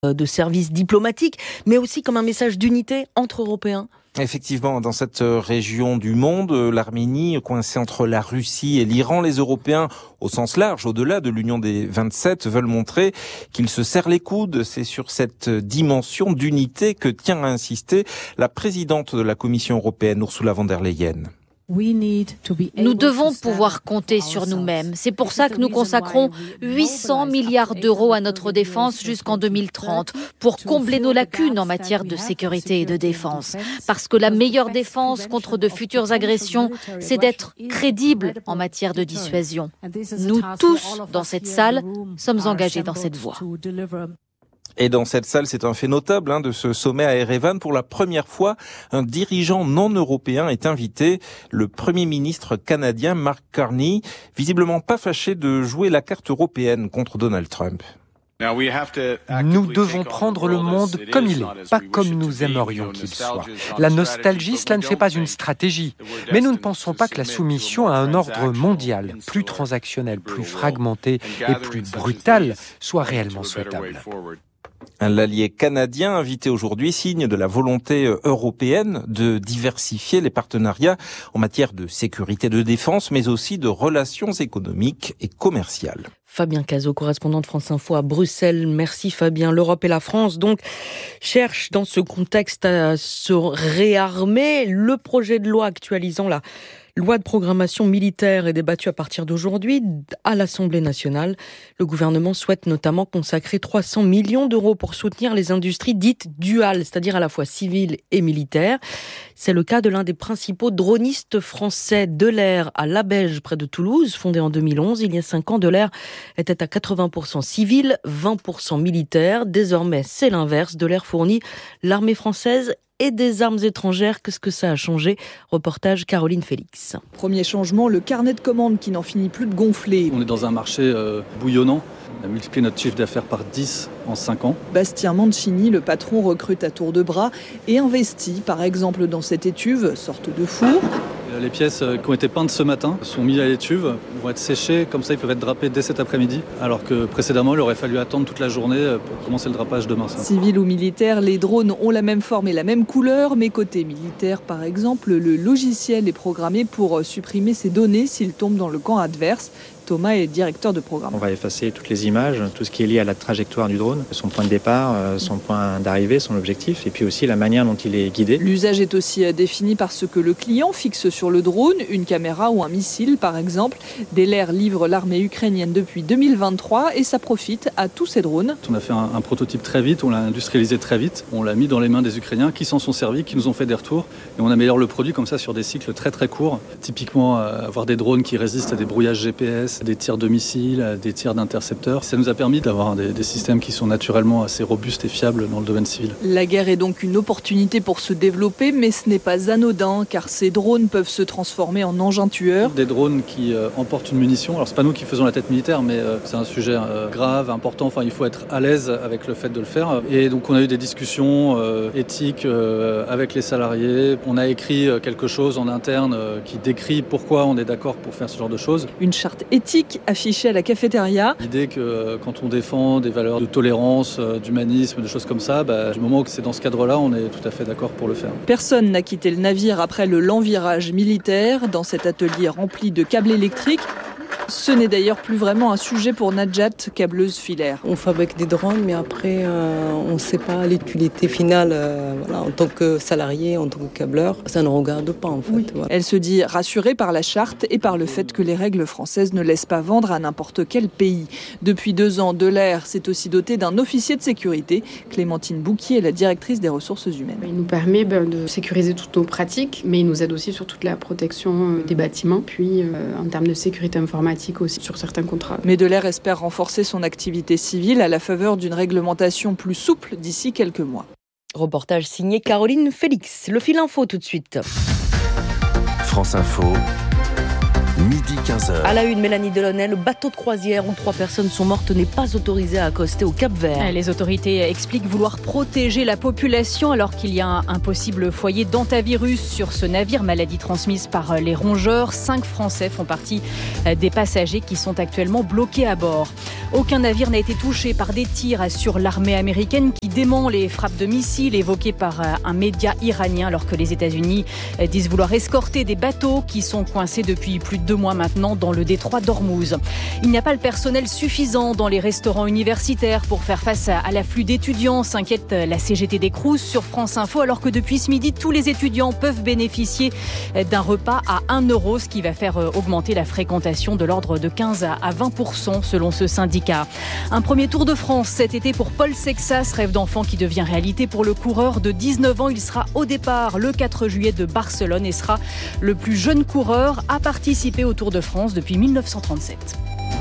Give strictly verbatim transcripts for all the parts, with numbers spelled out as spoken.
de services diplomatiques, mais aussi comme un message d'unité entre Européens? Effectivement, dans cette région du monde, l'Arménie, coincée entre la Russie et l'Iran, les Européens, au sens large, au-delà de l'union des vingt-sept, veulent montrer qu'ils se serrent les coudes. C'est sur cette dimension d'unité que tient à insister la présidente de la Commission européenne, Ursula von der Leyen. Nous devons pouvoir compter sur nous-mêmes. C'est pour ça que nous consacrons huit cents milliards d'euros à notre défense jusqu'en deux mille trente, pour combler nos lacunes en matière de sécurité et de défense. Parce que la meilleure défense contre de futures agressions, c'est d'être crédible en matière de dissuasion. Nous tous, dans cette salle, sommes engagés dans cette voie. Et dans cette salle, c'est un fait notable hein, de ce sommet à Erevan. Pour la première fois, un dirigeant non européen est invité, le Premier ministre canadien Mark Carney, visiblement pas fâché de jouer la carte européenne contre Donald Trump. Nous devons prendre le monde comme il est, pas comme nous aimerions qu'il soit. La nostalgie, cela ne fait pas une stratégie. Mais nous ne pensons pas que la soumission à un ordre mondial, plus transactionnel, plus fragmenté et plus brutal, soit réellement souhaitable. L'allié canadien invité aujourd'hui signe de la volonté européenne de diversifier les partenariats en matière de sécurité de défense, mais aussi de relations économiques et commerciales. Fabien Cazot, correspondant de France Info à Bruxelles. Merci Fabien. L'Europe et la France, donc, cherchent dans ce contexte à se réarmer. Le projet de loi actualisant la loi de programmation militaire est débattue à partir d'aujourd'hui à l'Assemblée nationale. Le gouvernement souhaite notamment consacrer trois cents millions d'euros pour soutenir les industries dites duales, c'est-à-dire à la fois civiles et militaires. C'est le cas de l'un des principaux dronistes français, Delair, à Labège, près de Toulouse, fondé en deux mille onze. Il y a cinq ans, Delair était à quatre-vingts pour cent civil, vingt pour cent militaire. Désormais, c'est l'inverse. Delair fournit l'armée française et des armes étrangères. Qu'est-ce que ça a changé? Reportage Caroline Félix. Premier changement, le carnet de commandes qui n'en finit plus de gonfler. On est dans un marché euh, bouillonnant. On a multiplié notre chiffre d'affaires par dix en cinq ans. Bastien Mancini, le patron, recrute à tour de bras et investit, par exemple, dans cette étuve, sorte de four. Les pièces qui ont été peintes ce matin sont mises à l'étuve, vont être séchées, comme ça ils peuvent être drapés dès cet après-midi, alors que précédemment il aurait fallu attendre toute la journée pour commencer le drapage demain. Civil ou militaire, les drones ont la même forme et la même couleur, mais côté militaire par exemple, le logiciel est programmé pour supprimer ces données s'ils tombent dans le camp adverse. Thomas est directeur de programme. On va effacer toutes les images, tout ce qui est lié à la trajectoire du drone, son point de départ, son point d'arrivée, son objectif, et puis aussi la manière dont il est guidé. L'usage est aussi défini par ce que le client fixe sur le drone, une caméra ou un missile par exemple. Delair livre l'armée ukrainienne depuis deux mille vingt-trois et ça profite à tous ces drones. On a fait un, un prototype très vite, on l'a industrialisé très vite, on l'a mis dans les mains des Ukrainiens qui s'en sont servis, qui nous ont fait des retours, et on améliore le produit comme ça sur des cycles très très courts. Typiquement, euh, avoir des drones qui résistent à des brouillages G P S, des tirs de missiles, des tirs d'intercepteurs. Ça nous a permis d'avoir des, des systèmes qui sont naturellement assez robustes et fiables dans le domaine civil. La guerre est donc une opportunité pour se développer, mais ce n'est pas anodin, car ces drones peuvent se transformer en engins tueurs. Des drones qui euh, emportent une munition. Alors c'est pas nous qui faisons la tête militaire, mais euh, c'est un sujet euh, grave, important. Enfin, il faut être à l'aise avec le fait de le faire. Et donc on a eu des discussions euh, éthiques euh, avec les salariés. On a écrit euh, quelque chose en interne euh, qui décrit pourquoi on est d'accord pour faire ce genre de choses. Une charte éthique affichée à la cafétéria. L'idée que euh, quand on défend des valeurs de tolérance, euh, d'humanisme, de choses comme ça, bah, du moment que c'est dans ce cadre-là, on est tout à fait d'accord pour le faire. Personne n'a quitté le navire après le lent virage militaire dans cet atelier rempli de câbles électriques. Ce n'est d'ailleurs plus vraiment un sujet pour Najat, câbleuse filaire. On fabrique des drones, mais après, euh, on ne sait pas l'utilité finale. Euh, voilà, en tant que salarié, en tant que câbleur, ça ne regarde pas en fait. Oui. Voilà. Elle se dit rassurée par la charte et par le fait que les règles françaises ne laissent pas vendre à n'importe quel pays. Depuis deux ans, Delair s'est aussi doté d'un officier de sécurité. Clémentine Bouquier est la directrice des ressources humaines. Il nous permet ben, de sécuriser toutes nos pratiques, mais il nous aide aussi sur toute la protection des bâtiments, puis euh, en termes de sécurité informatique aussi sur certains contrats. Mais Delair espère renforcer son activité civile à la faveur d'une réglementation plus souple d'ici quelques mois. Reportage signé Caroline Félix. Le fil info tout de suite. France Info, midi quinze heures. À la une, Mélanie Delaunay, le bateau de croisière où trois personnes sont mortes n'est pas autorisé à accoster au Cap-Vert. Les autorités expliquent vouloir protéger la population alors qu'il y a un possible foyer d'hantavirus sur ce navire, maladie transmise par les rongeurs. Cinq Français font partie des passagers qui sont actuellement bloqués à bord. Aucun navire n'a été touché par des tirs, assure l'armée américaine qui dément les frappes de missiles évoquées par un média iranien alors que les États-Unis disent vouloir escorter des bateaux qui sont coincés depuis plus de deux mois maintenant dans le détroit d'Ormuz. Il n'y a pas le personnel suffisant dans les restaurants universitaires pour faire face à l'afflux d'étudiants, s'inquiète la C G T des Crous sur France Info, alors que depuis ce midi, tous les étudiants peuvent bénéficier d'un repas à un euro, ce qui va faire augmenter la fréquentation de l'ordre de quinze à vingt pour cent selon ce syndicat. Un premier Tour de France cet été pour Paul Sexas, rêve d'enfant qui devient réalité pour le coureur de dix-neuf ans. Il sera au départ le quatre juillet de Barcelone et sera le plus jeune coureur à participer au Tour de France depuis mille neuf cent trente-sept.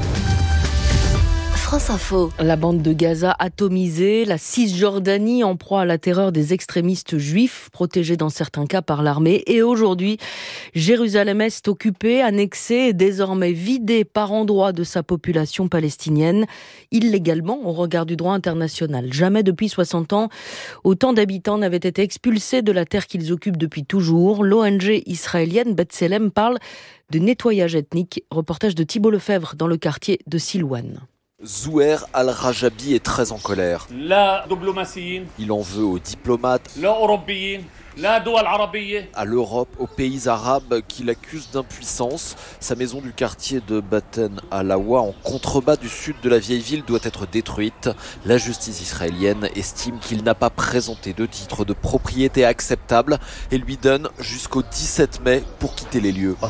France Info. La bande de Gaza atomisée, la Cisjordanie en proie à la terreur des extrémistes juifs, protégés dans certains cas par l'armée. Et aujourd'hui, Jérusalem-Est occupée, annexée et désormais vidée par endroits de sa population palestinienne, illégalement au regard du droit international. Jamais depuis soixante ans, autant d'habitants n'avaient été expulsés de la terre qu'ils occupent depuis toujours. L'O N G israélienne B'Tselem parle de nettoyage ethnique. Reportage de Thibault Lefebvre dans le quartier de Silouane. Zouher Al-Rajabi est très en colère. Il en veut aux diplomates, à l'Europe, aux pays arabes qui l'accusent d'impuissance. Sa maison du quartier de Baten Alawa, en contrebas du sud de la vieille ville, doit être détruite. La justice israélienne estime qu'il n'a pas présenté de titre de propriété acceptable et lui donne jusqu'au dix-sept mai pour quitter les lieux.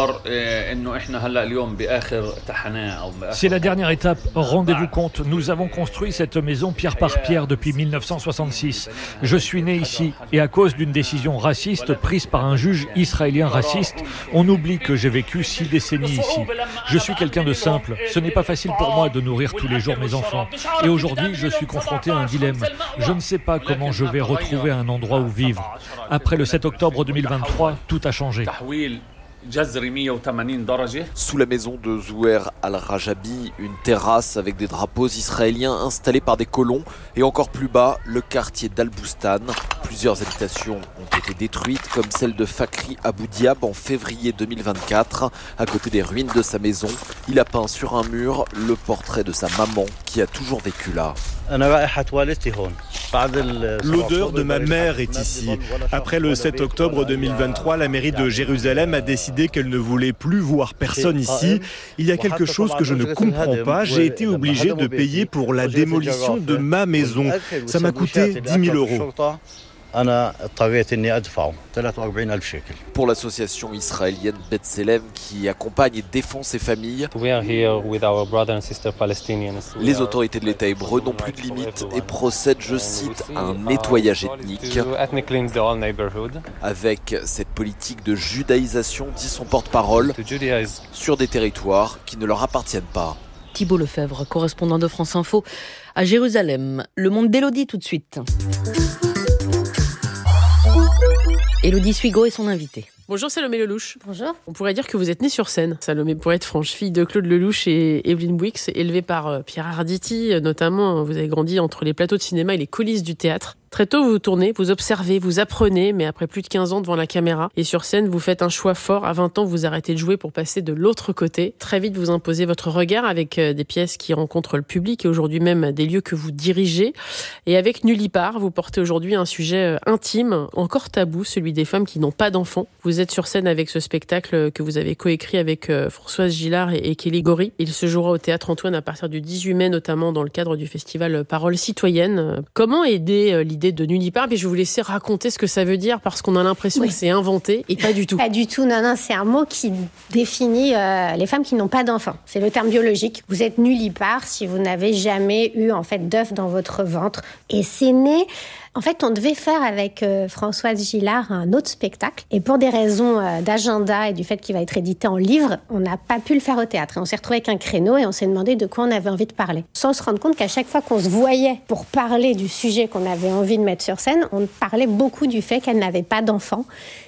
C'est la dernière étape. Rendez-vous compte, nous avons construit cette maison pierre par pierre depuis mille neuf cent soixante-six. Je suis né ici et à cause d'une décision raciste prise par un juge israélien raciste, on oublie que j'ai vécu six décennies ici. Je suis quelqu'un de simple. Ce n'est pas facile pour moi de nourrir tous les jours mes enfants. Et aujourd'hui, je suis confronté à un dilemme. Je ne sais pas comment je vais retrouver un endroit où vivre. Après le sept octobre deux mille vingt-trois, tout a changé. Sous la maison de Zouher Al-Rajabi, une terrasse avec des drapeaux israéliens installés par des colons et encore plus bas, le quartier d'Al-Boustan. Plusieurs habitations ont été détruites comme celle de Fakri Abou Diab en février deux mille vingt-quatre. À côté des ruines de sa maison, il a peint sur un mur le portrait de sa maman qui a toujours vécu là. L'odeur de ma mère est ici. Après le sept octobre deux mille vingt-trois, la mairie de Jérusalem a décidé qu'elle ne voulait plus voir personne ici. Il y a quelque chose que je ne comprends pas. J'ai été obligé de payer pour la démolition de ma maison. Ça m'a coûté dix mille euros. Pour l'association israélienne B'Tselem qui accompagne et défend ces familles, les autorités de l'État hébreu n'ont plus de limites et procèdent, je cite, à un nettoyage ethnique. Avec cette politique de judaïsation, dit son porte-parole, sur des territoires qui ne leur appartiennent pas. Thibault Lefebvre, correspondant de France Info à Jérusalem. Le monde d'Élodie tout de suite. Élodie Suigo est son invitée. Bonjour Salomé Lelouch. Bonjour. On pourrait dire que vous êtes née sur scène, Salomé, pour être franche, fille de Claude Lelouch et Evelyne Bouix, élevée par Pierre Arditi. Notamment, vous avez grandi entre les plateaux de cinéma et les coulisses du théâtre. Très tôt, vous tournez, vous observez, vous apprenez, mais après plus de quinze ans devant la caméra et sur scène, vous faites un choix fort. À vingt ans, vous arrêtez de jouer pour passer de l'autre côté. Très vite, vous imposez votre regard avec des pièces qui rencontrent le public et aujourd'hui même des lieux que vous dirigez. Et avec Nullipare, vous portez aujourd'hui un sujet intime, encore tabou, celui des femmes qui n'ont pas d'enfants. Vous êtes sur scène avec ce spectacle que vous avez coécrit avec Françoise Gillard et Kelly Gori. Il se jouera au Théâtre Antoine à partir du dix-huit mai, notamment dans le cadre du festival Parole citoyenne. Comment aider l'idée de Nullipare? Mais je vais vous laisser raconter ce que ça veut dire parce qu'on a l'impression oui. que c'est inventé et pas du tout. Pas du tout, non, non, c'est un mot qui définit euh, les femmes qui n'ont pas d'enfants. C'est le terme biologique. Vous êtes nullipare si vous n'avez jamais eu en fait d'œuf dans votre ventre. Et c'est né... En fait, on devait faire avec euh, Françoise Gillard un autre spectacle. Et pour des raisons euh, d'agenda et du fait qu'il va être édité en livre, on n'a pas pu le faire au théâtre. Et on s'est retrouvé avec un créneau et on s'est demandé de quoi on avait envie de parler. Sans se rendre compte qu'à chaque fois qu'on se voyait pour parler du sujet qu'on avait envie de mettre sur scène, on parlait beaucoup du fait qu'elle n'avait pas d'enfant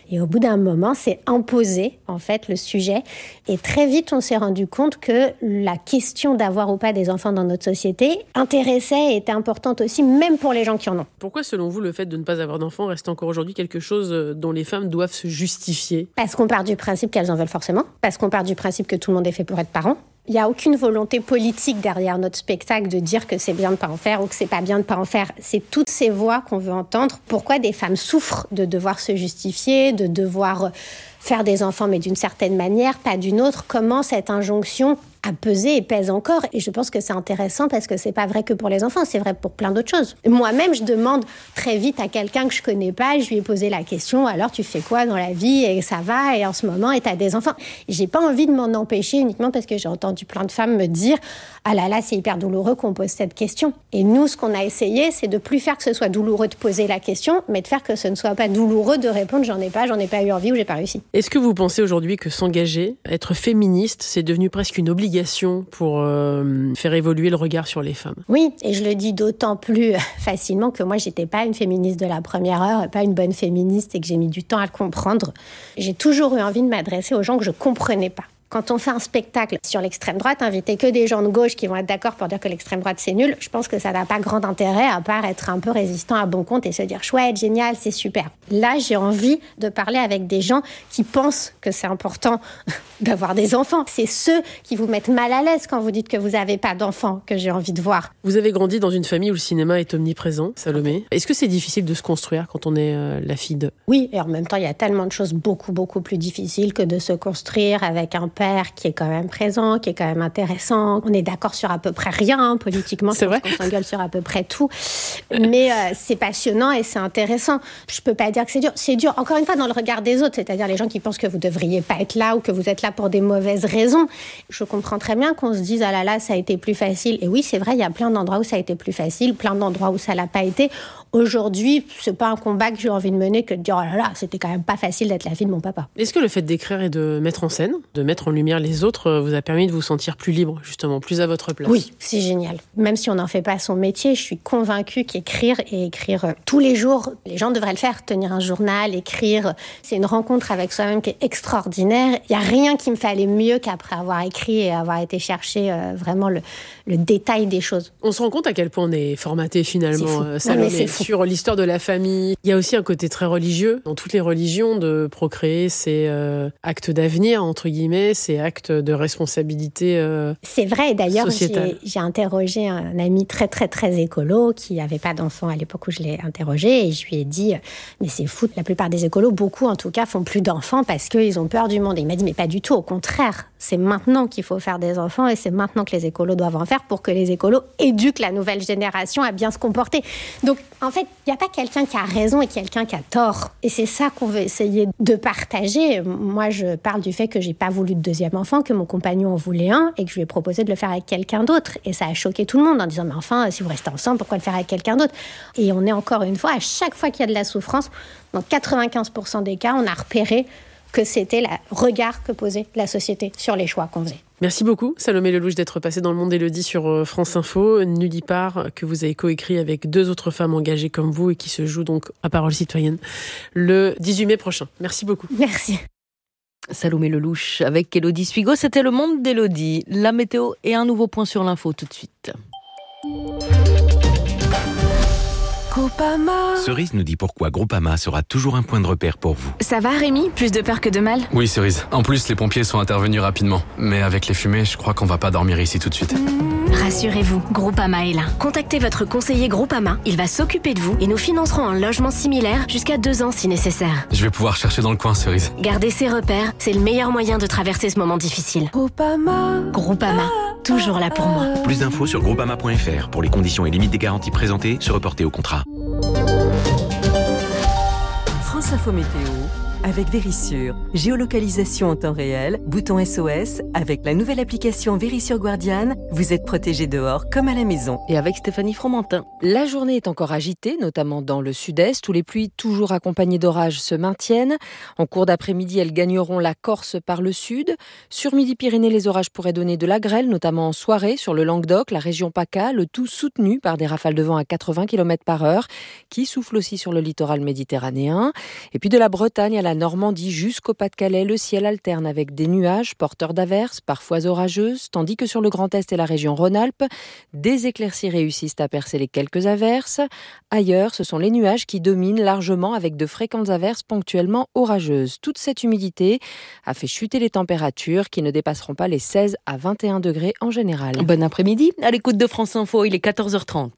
Et au bout d'un moment, c'est imposé, en fait, le sujet. Et très vite, on s'est rendu compte que la question d'avoir ou pas des enfants dans notre société intéressait et était importante aussi, même pour les gens qui en ont. Pourquoi, selon vous, le fait de ne pas avoir d'enfants reste encore aujourd'hui quelque chose dont les femmes doivent se justifier ? Parce qu'on part du principe qu'elles en veulent forcément. Parce qu'on part du principe que tout le monde est fait pour être parent. Il n'y a aucune volonté politique derrière notre spectacle de dire que c'est bien de ne pas en faire ou que c'est pas bien de ne pas en faire. C'est toutes ces voix qu'on veut entendre. Pourquoi des femmes souffrent de devoir se justifier, de devoir faire des enfants, mais d'une certaine manière, pas d'une autre. Comment cette injonction a pesé et pèse encore. Et je pense que c'est intéressant parce que c'est pas vrai que pour les enfants, c'est vrai pour plein d'autres choses. Moi-même, je demande très vite à quelqu'un que je connais pas, je lui ai posé la question, alors tu fais quoi dans la vie et ça va et en ce moment et t'as des enfants. J'ai pas envie de m'en empêcher uniquement parce que j'ai entendu plein de femmes me dire ah là là, c'est hyper douloureux qu'on pose cette question. Et nous, ce qu'on a essayé, c'est de plus faire que ce soit douloureux de poser la question, mais de faire que ce ne soit pas douloureux de répondre j'en ai pas, j'en ai pas eu envie ou j'ai pas réussi. Est-ce que vous pensez aujourd'hui que s'engager, être féministe, c'est devenu presque une obligation pour euh, faire évoluer le regard sur les femmes? Oui, et je le dis d'autant plus facilement que moi, j'étais pas une féministe de la première heure, pas une bonne féministe et que j'ai mis du temps à le comprendre. J'ai toujours eu envie de m'adresser aux gens que je comprenais pas. Quand on fait un spectacle sur l'extrême droite, inviter que des gens de gauche qui vont être d'accord pour dire que l'extrême droite c'est nul, je pense que ça n'a pas grand intérêt à part être un peu résistant à bon compte et se dire chouette, génial, c'est super. Là, j'ai envie de parler avec des gens qui pensent que c'est important d'avoir des enfants. C'est ceux qui vous mettent mal à l'aise quand vous dites que vous n'avez pas d'enfants que j'ai envie de voir. Vous avez grandi dans une famille où le cinéma est omniprésent, Salomé. Est-ce que c'est difficile de se construire quand on est euh, la fille de... Oui, et en même temps, il y a tellement de choses beaucoup, beaucoup plus difficiles que de se construire avec un père qui est quand même présent, qui est quand même intéressant. On est d'accord sur à peu près rien, hein, politiquement. C'est vrai. On s'engueule sur à peu près tout. Mais euh, c'est passionnant et c'est intéressant. Je peux pas dire que c'est dur. C'est dur, encore une fois, dans le regard des autres, c'est-à-dire les gens qui pensent que vous devriez pas être là ou que vous êtes là pour des mauvaises raisons. Je comprends très bien qu'on se dise, ah là là, ça a été plus facile. Et oui, c'est vrai, il y a plein d'endroits où ça a été plus facile, plein d'endroits où ça l'a pas été. Aujourd'hui, c'est pas un combat que j'ai envie de mener que de dire, oh là là, c'était quand même pas facile d'être la fille de mon papa. Est-ce que le fait d'écrire et de mettre en scène, de mettre en lumière les autres, vous a permis de vous sentir plus libre, justement, plus à votre place? Oui, c'est génial. Même si on n'en fait pas son métier, je suis convaincue qu'écrire et écrire euh, tous les jours, les gens devraient le faire, tenir un journal, écrire. C'est une rencontre avec soi-même qui est extraordinaire. Il n'y a rien qui me fallait mieux qu'après avoir écrit et avoir été chercher euh, vraiment le, le détail des choses. On se rend compte à quel point on est formaté finalement, euh, Salomé, sur l'histoire de la famille. Il y a aussi un côté très religieux. Dans toutes les religions, de procréer, c'est euh, acte d'avenir, entre guillemets, c'est acte de responsabilité euh, C'est vrai, d'ailleurs, sociétale. J'ai, j'ai interrogé un ami très, très, très écolo qui n'avait pas d'enfant à l'époque où je l'ai interrogé et je lui ai dit, mais c'est fou, la plupart des écolos, beaucoup en tout cas, font plus d'enfants parce qu'ils ont peur du monde. Et il m'a dit, mais pas du tout, au contraire, c'est maintenant qu'il faut faire des enfants et c'est maintenant que les écolos doivent en faire pour que les écolos éduquent la nouvelle génération à bien se comporter. Donc, en fait, il n'y a pas quelqu'un qui a raison et quelqu'un qui a tort. Et c'est ça qu'on veut essayer de partager. Moi, je parle du fait que j'ai pas voulu de deuxième enfant, que mon compagnon en voulait un et que je lui ai proposé de le faire avec quelqu'un d'autre. Et ça a choqué tout le monde en disant, mais enfin, si vous restez ensemble, pourquoi le faire avec quelqu'un d'autre? Et on est encore une fois, à chaque fois qu'il y a de la souffrance, dans quatre-vingt-quinze pour cent des cas, on a repéré que c'était le regard que posait la société sur les choix qu'on faisait. Merci beaucoup, Salomé Lelouch, d'être passée dans Le Monde d'Élodie sur France Info. Nulle part, que vous avez coécrit avec deux autres femmes engagées comme vous et qui se jouent donc à Parole citoyenne le dix-huit mai prochain. Merci beaucoup. Merci. Salomé Lelouch avec Élodie Suigo, c'était Le Monde d'Élodie. La météo et un nouveau point sur l'info tout de suite. Groupama. Cerise nous dit pourquoi Groupama sera toujours un point de repère pour vous. Ça va Rémi? Plus de peur que de mal? Oui Cerise. En plus les pompiers sont intervenus rapidement. Mais avec les fumées, je crois qu'on va pas dormir ici tout de suite. Mmh. Rassurez-vous, Groupama est là. Contactez votre conseiller Groupama, il va s'occuper de vous et nous financerons un logement similaire jusqu'à deux ans si nécessaire. Je vais pouvoir chercher dans le coin Cerise. Garder ses repères, c'est le meilleur moyen de traverser ce moment difficile. Groupama. Groupama, toujours là pour moi. Plus d'infos sur groupama point f r pour les conditions et limites des garanties présentées, se reporter au contrat. France Info Météo avec Vérissure. Géolocalisation en temps réel, bouton S O S. Avec la nouvelle application Vérissure Guardian, vous êtes protégé dehors comme à la maison. Et avec Stéphanie Fromentin. La journée est encore agitée, notamment dans le sud-est, où les pluies toujours accompagnées d'orages se maintiennent. En cours d'après-midi, elles gagneront la Corse par le sud. Sur Midi-Pyrénées, les orages pourraient donner de la grêle, notamment en soirée sur le Languedoc, la région PACA, le tout soutenu par des rafales de vent à quatre-vingts kilomètres par heure, qui soufflent aussi sur le littoral méditerranéen. Et puis de la Bretagne à la la Normandie jusqu'au Pas-de-Calais, le ciel alterne avec des nuages porteurs d'averses, parfois orageuses, tandis que sur le Grand Est et la région Rhône-Alpes, des éclaircies réussissent à percer les quelques averses. Ailleurs, ce sont les nuages qui dominent largement avec de fréquentes averses ponctuellement orageuses. Toute cette humidité a fait chuter les températures qui ne dépasseront pas les seize à vingt et un degrés en général. Bon après-midi, à l'écoute de France Info, il est quatorze heures trente.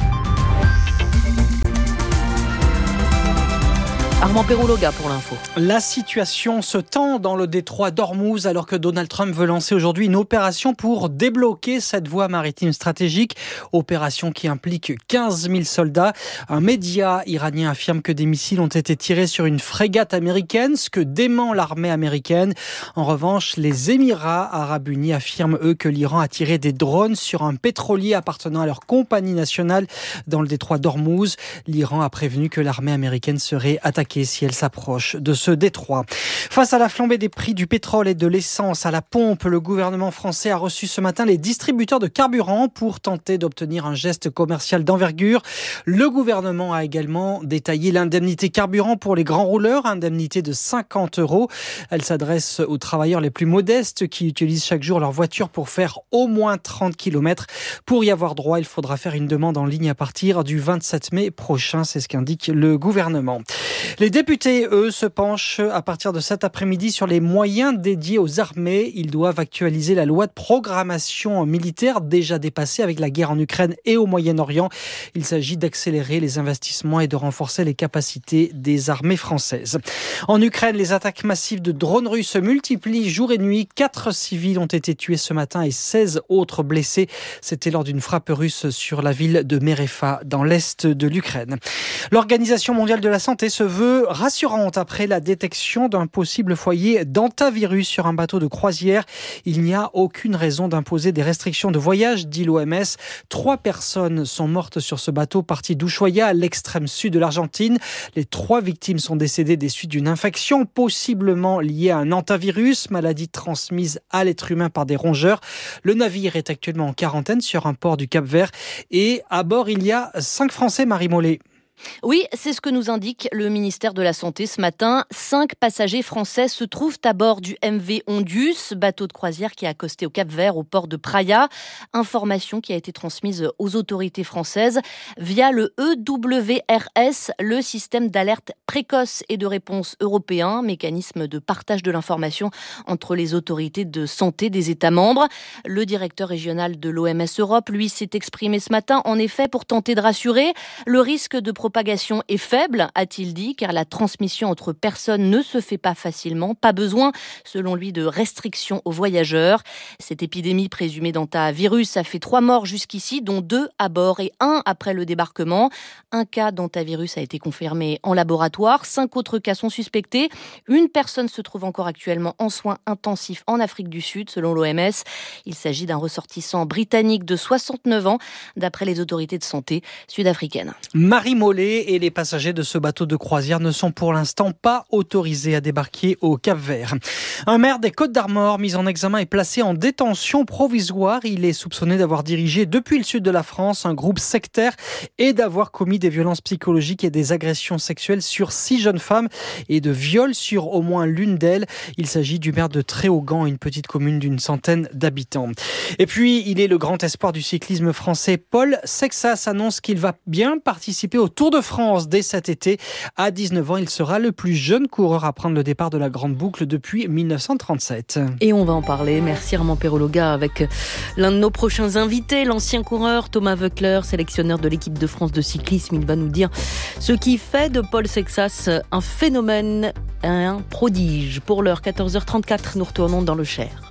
Armand Perrouloga pour l'info. La situation se tend dans le détroit d'Ormuz alors que Donald Trump veut lancer aujourd'hui une opération pour débloquer cette voie maritime stratégique. Opération qui implique quinze mille soldats. Un média iranien affirme que des missiles ont été tirés sur une frégate américaine, ce que dément l'armée américaine. En revanche, les Émirats arabes unis affirment eux que l'Iran a tiré des drones sur un pétrolier appartenant à leur compagnie nationale dans le détroit d'Ormuz. L'Iran a prévenu que l'armée américaine serait attaquée si elle s'approche de ce détroit. Face à la flambée des prix du pétrole et de l'essence à la pompe, le gouvernement français a reçu ce matin les distributeurs de carburant pour tenter d'obtenir un geste commercial d'envergure. Le gouvernement a également détaillé l'indemnité carburant pour les grands rouleurs, indemnité de cinquante euros. Elle s'adresse aux travailleurs les plus modestes qui utilisent chaque jour leur voiture pour faire au moins trente kilomètres. Pour y avoir droit, il faudra faire une demande en ligne à partir du vingt-sept mai prochain, c'est ce qu'indique le gouvernement. Les députés, eux, se penchent à partir de cet après-midi sur les moyens dédiés aux armées. Ils doivent actualiser la loi de programmation militaire déjà dépassée avec la guerre en Ukraine et au Moyen-Orient. Il s'agit d'accélérer les investissements et de renforcer les capacités des armées françaises. En Ukraine, les attaques massives de drones russes se multiplient jour et nuit. Quatre civils ont été tués ce matin et seize autres blessés. C'était lors d'une frappe russe sur la ville de Merefa dans l'est de l'Ukraine. L'Organisation mondiale de la santé se veut rassurante après la détection d'un possible foyer d'hantavirus sur un bateau de croisière. Il n'y a aucune raison d'imposer des restrictions de voyage, dit l'O M S. Trois personnes sont mortes sur ce bateau parti d'Ushuaia, à l'extrême sud de l'Argentine. Les trois victimes sont décédées des suites d'une infection possiblement liée à un hantavirus, maladie transmise à l'être humain par des rongeurs. Le navire est actuellement en quarantaine sur un port du Cap-Vert et à bord il y a cinq Français, Marie Mollet. Oui, c'est ce que nous indique le ministère de la Santé ce matin. Cinq passagers français se trouvent à bord du M V Ondius, bateau de croisière qui a accosté au Cap-Vert, au port de Praia. Information qui a été transmise aux autorités françaises via le E W R S, le système d'alerte précoce et de réponse européen, mécanisme de partage de l'information entre les autorités de santé des États membres. Le directeur régional de l'O M S Europe, lui, s'est exprimé ce matin, en effet, pour tenter de rassurer. Le risque de propagation est faible, a-t-il dit, car la transmission entre personnes ne se fait pas facilement. Pas besoin, selon lui, de restrictions aux voyageurs. Cette épidémie présumée d'hantavirus a fait trois morts jusqu'ici, dont deux à bord et un après le débarquement. Un cas d'hantavirus a été confirmé en laboratoire. Cinq autres cas sont suspectés. Une personne se trouve encore actuellement en soins intensifs en Afrique du Sud, selon l'O M S. Il s'agit d'un ressortissant britannique de soixante-neuf ans, d'après les autorités de santé sud-africaines. Marie Mollet et les passagers de ce bateau de croisière ne sont pour l'instant pas autorisés à débarquer au Cap-Vert. Un maire des Côtes-d'Armor mis en examen est placé en détention provisoire. Il est soupçonné d'avoir dirigé depuis le sud de la France un groupe sectaire et d'avoir commis des violences psychologiques et des agressions sexuelles sur six jeunes femmes et de viols sur au moins l'une d'elles. Il s'agit du maire de Tréaugan, une petite commune d'une centaine d'habitants. Et puis, il est le grand espoir du cyclisme français. Paul Sexas annonce qu'il va bien participer au Tour de France dès cet été. À dix-neuf ans, il sera le plus jeune coureur à prendre le départ de la Grande Boucle depuis mille neuf cent trente-sept. Et on va en parler. Merci Armand Perrouloga avec l'un de nos prochains invités, l'ancien coureur Thomas Voeckler, sélectionneur de l'équipe de France de cyclisme. Il va nous dire ce qui fait de Paul Sexas un phénomène, un prodige. Pour l'heure, quatorze heures trente-quatre, nous retournons dans le Cher.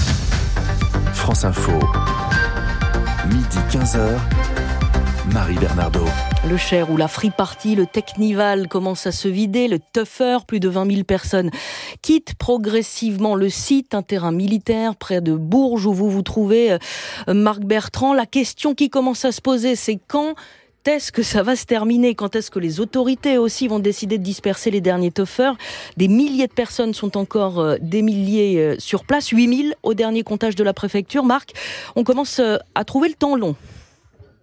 France Info, midi quinze heures, Marie Bernardo. Le Cher où la free party, le Technival commence à se vider, le Tougher, plus de vingt mille personnes quittent progressivement le site, un terrain militaire près de Bourges où vous vous trouvez, Marc Bertrand. La question qui commence à se poser, c'est quand est-ce que ça va se terminer? Quand est-ce que les autorités aussi vont décider de disperser les derniers toughers? Des milliers de personnes sont encore euh, des milliers euh, sur place, huit mille au dernier comptage de la préfecture. Marc, on commence euh, à trouver le temps long.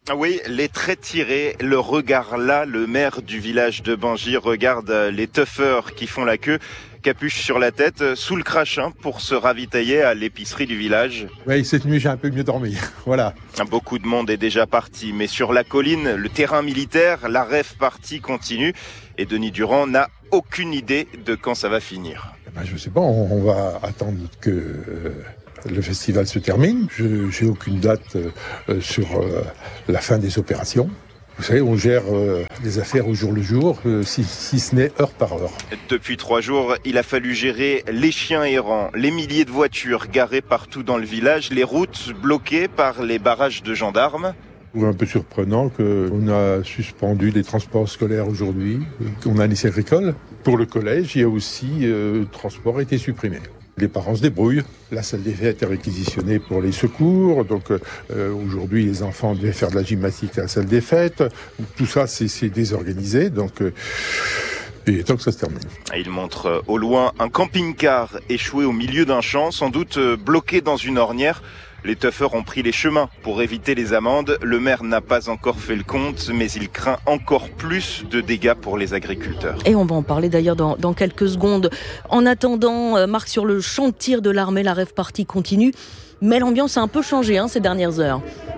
Ah oui, les traits tirés, le regard là, le maire du village de Bangis regarde les tuffeurs qui font la queue, capuche sur la tête, sous le crachin pour se ravitailler à l'épicerie du village. Oui, cette nuit j'ai un peu mieux dormi, voilà. Beaucoup de monde est déjà parti, mais sur la colline, le terrain militaire, la rave party continue et Denis Durand n'a aucune idée de quand ça va finir. Eh ben, je sais pas, on, on va attendre que... Euh... le festival se termine. Je n'ai aucune date euh, sur euh, la fin des opérations. Vous savez, on gère euh, les affaires au jour le jour, euh, si, si ce n'est heure par heure. Depuis trois jours, il a fallu gérer les chiens errants, les milliers de voitures garées partout dans le village, les routes bloquées par les barrages de gendarmes. C'est un peu surprenant qu'on a suspendu les transports scolaires aujourd'hui, qu'on a un lycée agricole. Pour le collège, il y a aussi euh, le transport a été supprimé. Les parents se débrouillent. La salle des fêtes est réquisitionnée pour les secours. Donc euh, aujourd'hui, les enfants devaient faire de la gymnastique à la salle des fêtes. Tout ça, c'est, c'est désorganisé. Donc, euh, il est temps que ça se termine. Il montre au loin un camping-car échoué au milieu d'un champ, sans doute bloqué dans une ornière. Les tuffeurs ont pris les chemins pour éviter les amendes. Le maire n'a pas encore fait le compte, mais il craint encore plus de dégâts pour les agriculteurs. Et on va en parler d'ailleurs dans, dans quelques secondes. En attendant, euh, Marc, sur le champ de tir de l'armée, la rave party continue. Mais l'ambiance a un peu changé hein, ces dernières heures.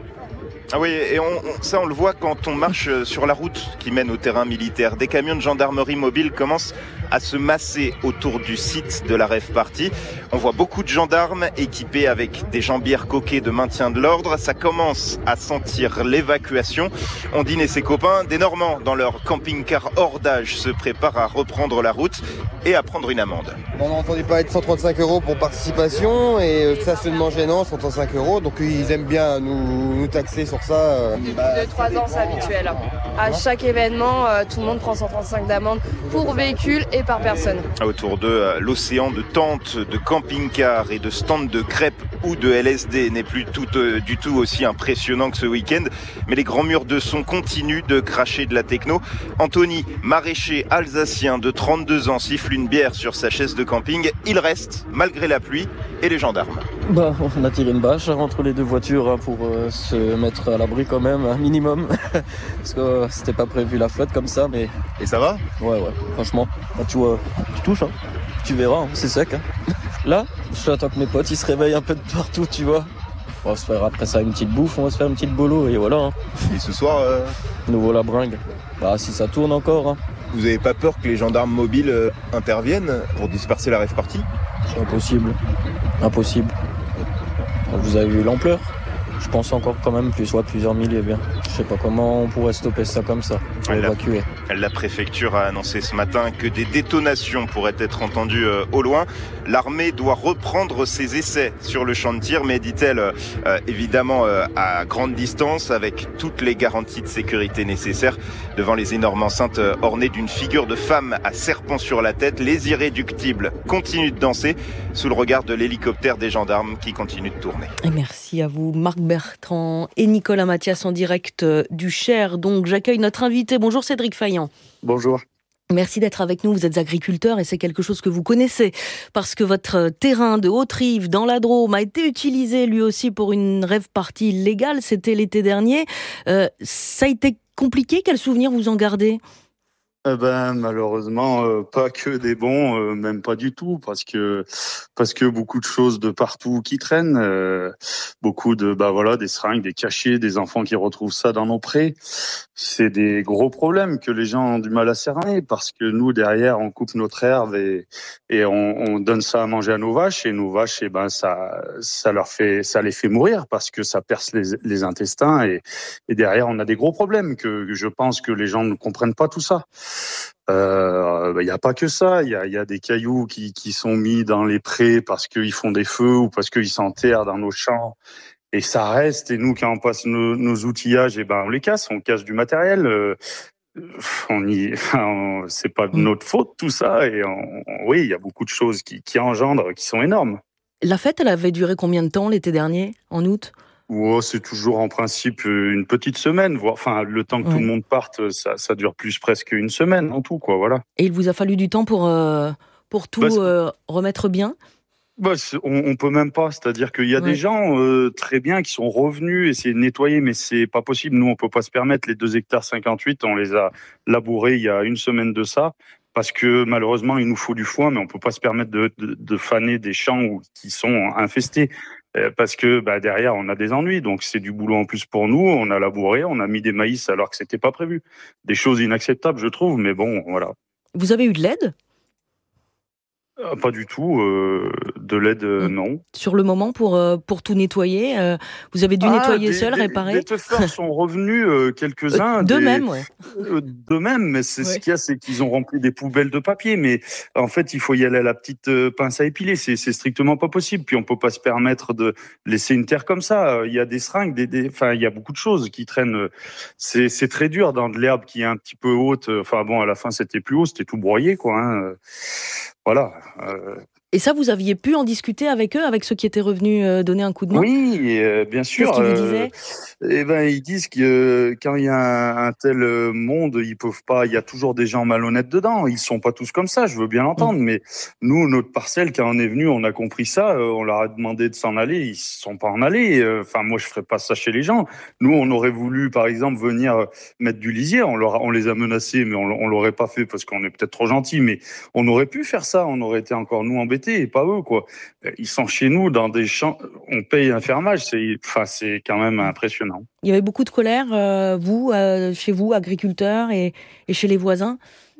Ah oui, et on, on, ça on le voit quand on marche sur la route qui mène au terrain militaire. Des camions de gendarmerie mobile commencent à se masser autour du site de la rave party. On voit beaucoup de gendarmes équipés avec des jambières coquées de maintien de l'ordre. Ça commence à sentir l'évacuation. Ondine et ses copains, des Normands dans leur camping-car hors d'âge, se préparent à reprendre la route et à prendre une amende. On a entendu parler de cent trente-cinq euros pour participation et stationnement gênant, cent trente-cinq euros. Donc ils aiment bien nous, nous taxer sur ça. Depuis deux trois ans, c'est habituel. À chaque événement, tout le monde prend cent trente-cinq d'amende pour véhicule et par personne. Autour d'eux, l'océan de tentes, de camping-cars et de stands de crêpes ou de L S D n'est plus tout, euh, du tout aussi impressionnant que ce week-end. Mais les grands murs de son continuent de cracher de la techno. Anthony, maraîcher alsacien de trente-deux ans, siffle une bière sur sa chaise de camping. Il reste, malgré la pluie et les gendarmes. Bah, on a tiré une bâche entre les deux voitures pour euh, se mettre à l'abri quand même, un minimum. Parce que euh, c'était pas prévu la flotte comme ça, mais... Et ça va ? Ouais, ouais, franchement. Bah, tu vois, tu touches, hein. Tu verras, hein, c'est sec. Hein. Là, j'attends que mes potes ils se réveillent un peu de partout, tu vois. On va se faire après ça une petite bouffe, on va se faire une petite bolo et voilà. Hein. Et ce soir, euh... nouveau la bringue. Bah, si ça tourne encore. Hein. Vous avez pas peur que les gendarmes mobiles euh, interviennent pour disperser la rave party ? C'est impossible. Impossible. Vous avez vu l'ampleur ? Je pense encore quand même plus, ouais, plusieurs milliers bien. Je sais pas comment on pourrait stopper ça comme ça, pour la, évacuer. La préfecture a annoncé ce matin que des détonations pourraient être entendues euh, au loin. L'armée doit reprendre ses essais sur le champ de tir, mais dit-elle, euh, évidemment euh, à grande distance, avec toutes les garanties de sécurité nécessaires. Devant les énormes enceintes euh, ornées d'une figure de femme à serpent sur la tête, les irréductibles continuent de danser sous le regard de l'hélicoptère des gendarmes qui continue de tourner. Et merci à vous, Marc Bertrand et Nicolas Mathias en direct du Cher. Donc j'accueille notre invité. Bonjour Cédric Faillant. Bonjour. Merci d'être avec nous. Vous êtes agriculteur et c'est quelque chose que vous connaissez parce que votre terrain de Haute-Rive dans la Drôme a été utilisé lui aussi pour une rave party légale. C'était l'été dernier. Euh, ça a été compliqué. Quel souvenir vous en gardez ? Eh ben malheureusement euh, pas que des bons, euh, même pas du tout, parce que parce que beaucoup de choses de partout qui traînent, euh, beaucoup de bah voilà des seringues, des cachets, des enfants qui retrouvent ça dans nos prés. C'est des gros problèmes que les gens ont du mal à cerner, parce que nous derrière on coupe notre herbe et et on, on donne ça à manger à nos vaches et nos vaches et ben ça ça leur fait ça les fait mourir parce que ça perce les, les intestins et et derrière on a des gros problèmes que, que je pense que les gens ne comprennent pas tout ça. Il euh, bah, y a pas que ça, il y a, y a des cailloux qui, qui sont mis dans les prés parce qu'ils font des feux ou parce qu'ils s'enterrent dans nos champs et ça reste. Et nous, quand on passe nos, nos outillages, et ben on les casse, on casse du matériel. Euh, on y, on, c'est pas de notre faute tout ça. Et on, on, oui, il y a beaucoup de choses qui, qui engendrent, qui sont énormes. La fête, elle avait duré combien de temps l'été dernier, en août ? Oh, c'est toujours en principe une petite semaine, voire, enfin le temps que ouais. tout le monde parte, ça, ça dure plus presque une semaine en tout, quoi, voilà. Et il vous a fallu du temps pour euh, pour tout bah, euh, remettre bien. Bah, on, on peut même pas, c'est-à-dire qu'il y a ouais. des gens euh, très bien qui sont revenus essayer de nettoyer, mais c'est pas possible. Nous, on peut pas se permettre. Les deux hectares cinquante-huit, on les a labourés il y a une semaine de ça, parce que malheureusement, il nous faut du foin, mais on peut pas se permettre de, de, de faner des champs où, qui sont infestés. Parce que bah, derrière, on a des ennuis. Donc, c'est du boulot en plus pour nous. On a labouré, on a mis des maïs alors que c'était pas prévu. Des choses inacceptables, je trouve, mais bon, voilà. Vous avez eu de l'aide ? Euh, pas du tout, euh, de l'aide, euh, non. Sur le moment, pour, euh, pour tout nettoyer, euh, vous avez dû ah, nettoyer des, seul, des, réparer ? Les teufeurs sont revenus, euh, quelques-uns. D'eux-mêmes, ouais. Euh, d'eux-mêmes, mais c'est, ouais. ce qu'il y a, c'est qu'ils ont rempli des poubelles de papier, mais en fait, il faut y aller à la petite euh, pince à épiler, c'est, c'est strictement pas possible. Puis on peut pas se permettre de laisser une terre comme ça. Il y a des seringues, des, des, enfin, il y a beaucoup de choses qui traînent. C'est, c'est très dur dans de l'herbe qui est un petit peu haute. Enfin bon, à la fin, c'était plus haut, c'était tout broyé, quoi. Hein. Voilà. Euh... Et ça, vous aviez pu en discuter avec eux, avec ceux qui étaient revenus euh, donner un coup de main ? Oui, euh, bien sûr. Qu'est-ce qu'ils vous disaient ? euh, Eh ben, ils disent que euh, quand il y a un, un tel monde, ils peuvent pas. Il y a toujours des gens malhonnêtes dedans. Ils sont pas tous comme ça. Je veux bien l'entendre, mmh. mais nous, notre parcelle, quand on est venu, on a compris ça. Euh, on leur a demandé de s'en aller. Ils se sont pas en allés. Enfin, euh, moi, je ferais pas ça chez les gens. Nous, on aurait voulu, par exemple, venir mettre du lisier. On leur, a, on les a menacés, mais on, on l'aurait pas fait parce qu'on est peut-être trop gentils. Mais on aurait pu faire ça. On aurait été encore nous embêtés. Et pas eux, quoi. Ils sont chez nous dans des champs, on paye un fermage, c'est, enfin, c'est quand même impressionnant. Il y avait beaucoup de colère, euh, vous, euh, chez vous, agriculteurs, et, et chez les voisins ?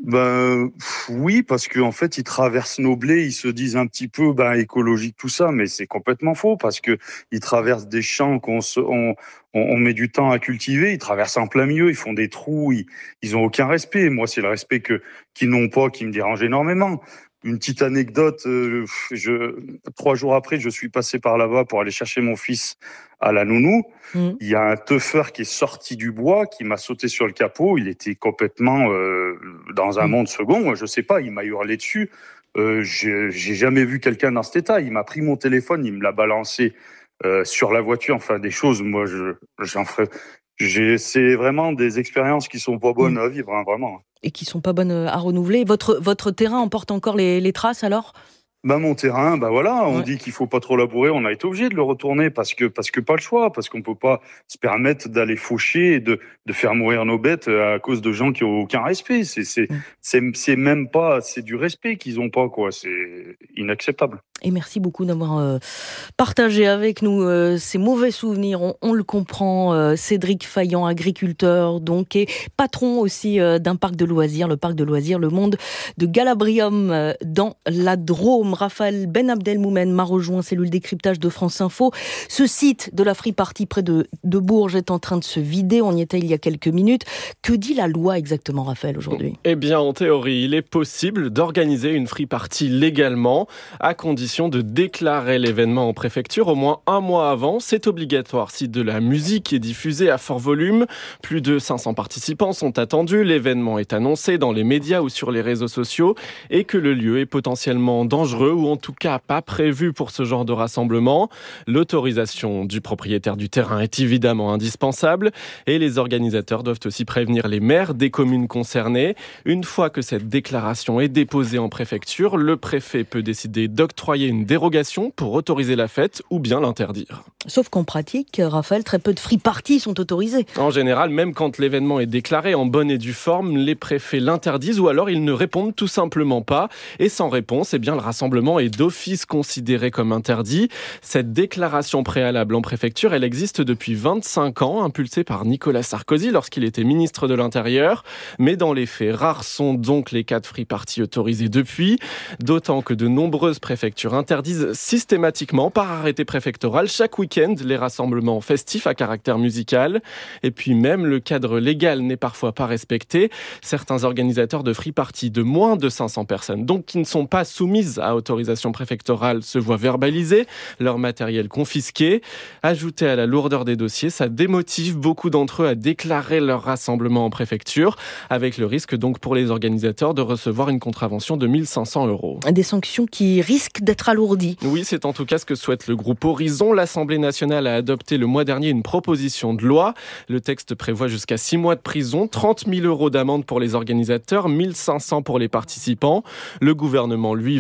Ben oui, parce qu'en fait, ils traversent nos blés, ils se disent un petit peu ben écologique tout ça, mais c'est complètement faux parce que ils traversent des champs qu'on se, on, on, on met du temps à cultiver, ils traversent en plein milieu, ils font des trous, ils, ils ont aucun respect. Moi, c'est le respect que qu'ils n'ont pas qui me dérange énormément. Une petite anecdote, euh, je, trois jours après, je suis passé par là-bas pour aller chercher mon fils à la nounou. Mmh. Il y a un teufeur qui est sorti du bois, qui m'a sauté sur le capot. Il était complètement euh, dans un mmh. monde second. Moi, je sais pas, il m'a hurlé dessus. Euh, j'ai, j'ai jamais vu quelqu'un dans cet état. Il m'a pris mon téléphone, il me l'a balancé euh, sur la voiture. Enfin, des choses, moi, je, j'en ferais... J'ai, c'est vraiment des expériences qui sont pas bonnes mmh. à vivre, hein, vraiment. Et qui sont pas bonnes à renouveler. Votre, votre terrain en porte encore les, les traces alors ? Bah mon terrain, bah voilà, on ouais. dit qu'il faut pas trop labourer, on a été obligé de le retourner parce que parce que pas le choix, parce qu'on peut pas se permettre d'aller faucher et de de faire mourir nos bêtes à cause de gens qui ont aucun respect. C'est c'est mmh. c'est c'est même pas, c'est du respect qu'ils ont pas, quoi. C'est inacceptable. Et merci beaucoup d'avoir euh, partagé avec nous euh, ces mauvais souvenirs. On, on le comprend. Euh, Cédric Faillant, agriculteur, donc, et patron aussi euh, d'un parc de loisirs, le parc de loisirs Le Monde de Galabrium euh, dans la Drôme. Raphaël Ben Abdelmoumen m'a rejoint, cellule décryptage de France Info. Ce site de la Free Party près de, de Bourges est en train de se vider. On y était il y a quelques minutes. Que dit la loi exactement, Raphaël, aujourd'hui ? Eh bien, en théorie, il est possible d'organiser une Free Party légalement, à condition de déclarer l'événement en préfecture au moins un mois avant. C'est obligatoire si de la musique est diffusée à fort volume. Plus de cinq cents participants sont attendus. L'événement est annoncé dans les médias ou sur les réseaux sociaux et que le lieu est potentiellement dangereux ou en tout cas pas prévu pour ce genre de rassemblement. L'autorisation du propriétaire du terrain est évidemment indispensable et les organisateurs doivent aussi prévenir les maires des communes concernées. Une fois que cette déclaration est déposée en préfecture, le préfet peut décider d'octroyer une dérogation pour autoriser la fête ou bien l'interdire. Sauf qu'en pratique, Raphaël, très peu de free parties sont autorisées. En général, même quand l'événement est déclaré en bonne et due forme, les préfets l'interdisent ou alors ils ne répondent tout simplement pas. Et sans réponse, eh bien, le rassemblement est d'office considéré comme interdit. Cette déclaration préalable en préfecture, elle existe depuis vingt-cinq ans, impulsée par Nicolas Sarkozy lorsqu'il était ministre de l'Intérieur. Mais dans les faits, rares sont donc les cas de free party autorisés depuis. D'autant que de nombreuses préfectures interdisent systématiquement par arrêté préfectoral chaque week-end les rassemblements festifs à caractère musical. Et puis même le cadre légal n'est parfois pas respecté. Certains organisateurs de free party de moins de cinq cents personnes, donc qui ne sont pas soumises à autorisation préfectorale, se voient verbaliser, leur matériel confisqué. Ajouté à la lourdeur des dossiers, ça démotive beaucoup d'entre eux à déclarer leur rassemblement en préfecture, avec le risque donc pour les organisateurs de recevoir une contravention de mille cinq cents euros. Des sanctions qui risquent d'être alourdies. Oui, c'est en tout cas ce que souhaite le groupe Horizon. L'Assemblée nationale a adopté le mois dernier une proposition de loi. Le texte prévoit jusqu'à six mois de prison, trente mille euros d'amende pour les organisateurs, mille cinq cents pour les participants. Le gouvernement, lui, veut aller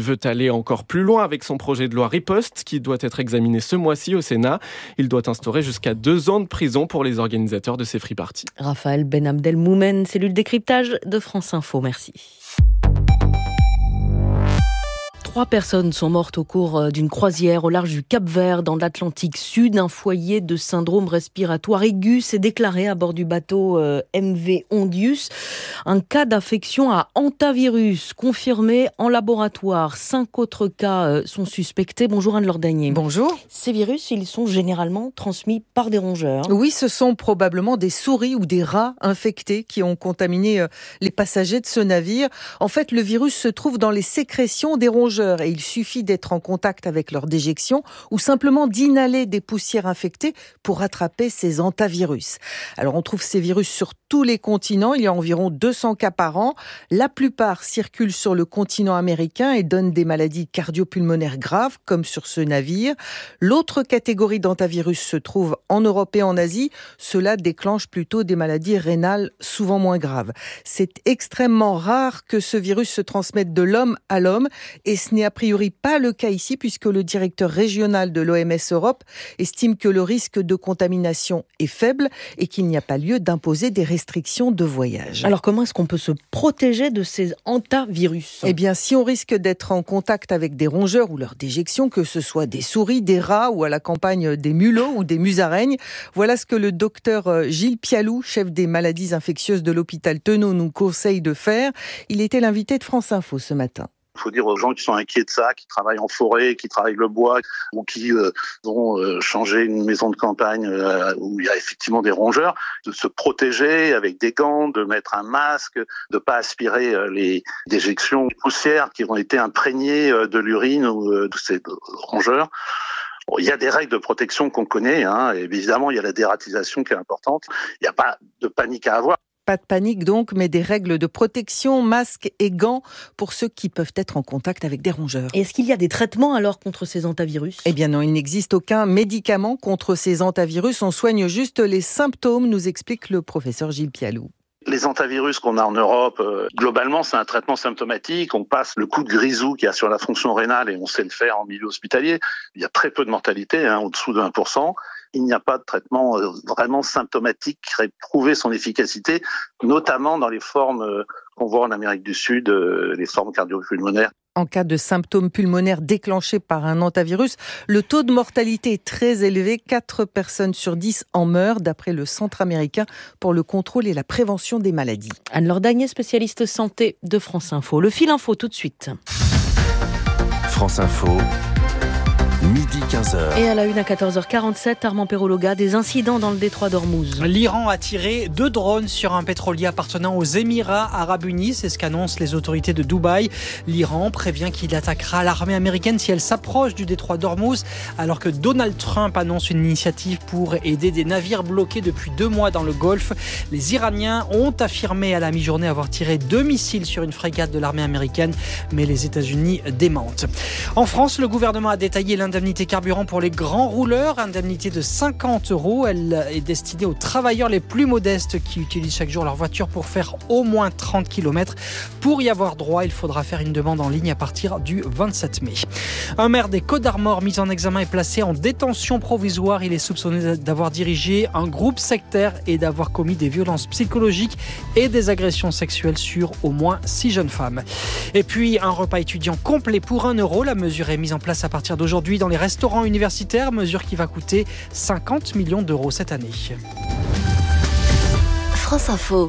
aller encore plus loin avec son projet de loi Riposte qui doit être examiné ce mois-ci au Sénat. Il doit instaurer jusqu'à deux ans de prison pour les organisateurs de ces free parties. Raphaël Ben Abdelmoumen, cellule décryptage de France Info. Merci. Trois personnes sont mortes au cours d'une croisière au large du Cap-Vert dans l'Atlantique Sud. Un foyer de syndrome respiratoire aigu s'est déclaré à bord du bateau M V Ondius. Un cas d'affection à hantavirus confirmé en laboratoire. Cinq autres cas sont suspectés. Bonjour Anne Lordagnier. Bonjour. Ces virus, ils sont généralement transmis par des rongeurs. Oui, ce sont probablement des souris ou des rats infectés qui ont contaminé les passagers de ce navire. En fait, le virus se trouve dans les sécrétions des rongeurs. Et il suffit d'être en contact avec leur déjection ou simplement d'inhaler des poussières infectées pour attraper ces hantavirus. Alors on trouve ces virus sur tous les continents, il y a environ deux cents cas par an. La plupart circulent sur le continent américain et donnent des maladies cardio-pulmonaires graves comme sur ce navire. L'autre catégorie d'hantavirus se trouve en Europe et en Asie. Cela déclenche plutôt des maladies rénales souvent moins graves. C'est extrêmement rare que ce virus se transmette de l'homme à l'homme et ce n'est a priori pas le cas ici puisque le directeur régional de l'O M S Europe estime que le risque de contamination est faible et qu'il n'y a pas lieu d'imposer des restrictions de voyage. Alors comment est-ce qu'on peut se protéger de ces hantavirus ? Eh bien, si on risque d'être en contact avec des rongeurs ou leurs déjections, que ce soit des souris, des rats ou à la campagne des mulots ou des musaraignes, voilà ce que le docteur Gilles Pialou, chef des maladies infectieuses de l'hôpital Tenon, nous conseille de faire. Il était l'invité de France Info ce matin. Il faut dire aux gens qui sont inquiets de ça, qui travaillent en forêt, qui travaillent le bois, ou qui euh, vont euh, changer une maison de campagne euh, où il y a effectivement des rongeurs, de se protéger avec des gants, de mettre un masque, de pas aspirer euh, les déjections poussières qui ont été imprégnées euh, de l'urine ou euh, de ces rongeurs. Bon, il y a des règles de protection qu'on connaît, hein, et évidemment il y a la dératisation qui est importante. Il n'y a pas de panique à avoir. Pas de panique donc, mais des règles de protection, masques et gants pour ceux qui peuvent être en contact avec des rongeurs. Et est-ce qu'il y a des traitements alors contre ces hantavirus ? Eh bien non, il n'existe aucun médicament contre ces hantavirus. On soigne juste les symptômes, nous explique le professeur Gilles Pialou. Les hantavirus qu'on a en Europe, euh, globalement, c'est un traitement symptomatique. On passe le coup de grisou qu'il y a sur la fonction rénale et on sait le faire en milieu hospitalier. Il y a très peu de mortalité, hein, au-dessous de un pour cent. Il n'y a pas de traitement vraiment symptomatique qui aurait prouvé son efficacité, notamment dans les formes qu'on voit en Amérique du Sud, les formes cardio-pulmonaires. En cas de symptômes pulmonaires déclenchés par un hantavirus, le taux de mortalité est très élevé. quatre personnes sur dix en meurent, d'après le Centre américain pour le contrôle et la prévention des maladies. Anne Lordagnier, spécialiste santé de France Info. Le fil info tout de suite. France Info. Midi quinze heures. Et à la une à quatorze heures quarante-sept, Armand Perrologa, des incidents dans le détroit d'Ormuz. L'Iran a tiré deux drones sur un pétrolier appartenant aux Émirats Arabes Unis, c'est ce qu'annoncent les autorités de Dubaï. L'Iran prévient qu'il attaquera l'armée américaine si elle s'approche du détroit d'Ormuz, alors que Donald Trump annonce une initiative pour aider des navires bloqués depuis deux mois dans le Golfe. Les Iraniens ont affirmé à la mi-journée avoir tiré deux missiles sur une frégate de l'armée américaine, mais les États-Unis démentent. En France, le gouvernement a détaillé l'indemnité carburant pour les grands rouleurs, indemnité de cinquante euros. Elle est destinée aux travailleurs les plus modestes qui utilisent chaque jour leur voiture pour faire au moins trente kilomètres. Pour y avoir droit, il faudra faire une demande en ligne à partir du vingt-sept mai. Un maire des Côtes-d'Armor mis en examen est placé en détention provisoire. Il est soupçonné d'avoir dirigé un groupe sectaire et d'avoir commis des violences psychologiques et des agressions sexuelles sur au moins six jeunes femmes. Et puis un repas étudiant complet pour un euro. La mesure est mise en place à partir d'aujourd'hui dans les restaurants universitaires, mesure qui va coûter cinquante millions d'euros cette année. France Info.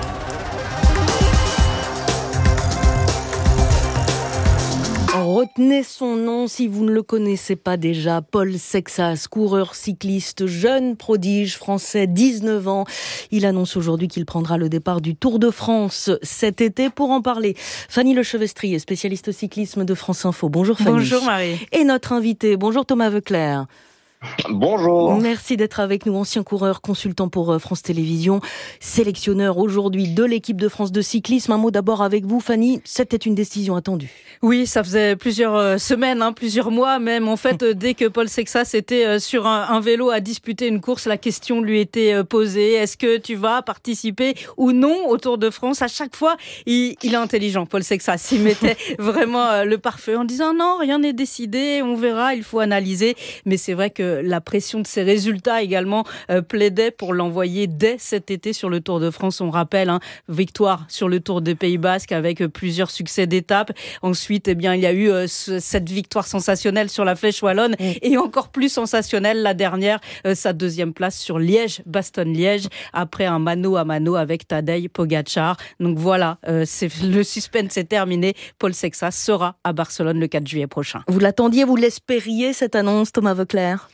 Retenez son nom si vous ne le connaissez pas déjà. Paul Sexas, coureur cycliste, jeune prodige français, dix-neuf ans. Il annonce aujourd'hui qu'il prendra le départ du Tour de France cet été. Pour en parler, Fanny Lechevestrier, spécialiste cyclisme de France Info. Bonjour Fanny. Bonjour Marie. Et notre invité, bonjour Thomas Veuclair. Bonjour. Merci d'être avec nous, ancien coureur, consultant pour France Télévisions, sélectionneur aujourd'hui de l'équipe de France de cyclisme. Un mot d'abord avec vous, Fanny. C'était une décision attendue. Oui, ça faisait plusieurs semaines, hein, plusieurs mois même. En fait, dès que Paul Sexas était sur un, un vélo à disputer une course, la question lui était posée. Est-ce que tu vas participer ou non au Tour de France? À chaque fois, il, il est intelligent, Paul Sexas. Il mettait vraiment le parfait en disant non, rien n'est décidé, on verra, il faut analyser. Mais c'est vrai que la pression de ses résultats également euh, plaidait pour l'envoyer dès cet été sur le Tour de France. On rappelle, hein, victoire sur le Tour des Pays Basques avec euh, plusieurs succès d'étape. Ensuite, eh bien, il y a eu euh, ce, cette victoire sensationnelle sur la Flèche Wallonne mmh. et encore plus sensationnelle la dernière, euh, sa deuxième place sur Liège-Bastogne-Liège après un mano à mano avec Tadej Pogačar. Donc voilà, euh, c'est, le suspense est terminé. Paul Sexas sera à Barcelone le quatre juillet prochain. Vous l'attendiez, vous l'espériez cette annonce, Thomas Voeckler?